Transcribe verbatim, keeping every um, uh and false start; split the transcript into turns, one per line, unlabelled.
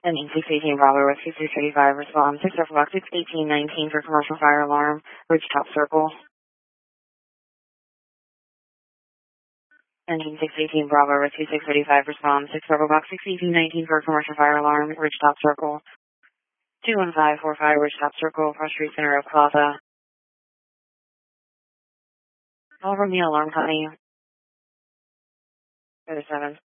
Ending six eighteen Bravo, Rescue six eighty-five, respond six Alpha Box six eighteen nineteen for commercial fire alarm, Ridgetop Circle. Ending six eighteen Bravo, Rescue six eighty-five, respond six Alpha Box six eighteen nineteen for commercial fire alarm, Ridgetop Circle. two one five four five Ridgetop Circle, Cross Street Center of Plaza. Call from the alarm company. thirty-seven.